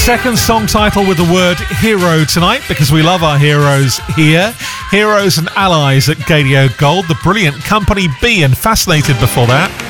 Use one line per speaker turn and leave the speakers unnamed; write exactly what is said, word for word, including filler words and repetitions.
Second song title with the word hero tonight, because we love our heroes here. Heroes and Allies at Gadio Gold, the brilliant Company B, and Fascinated before that.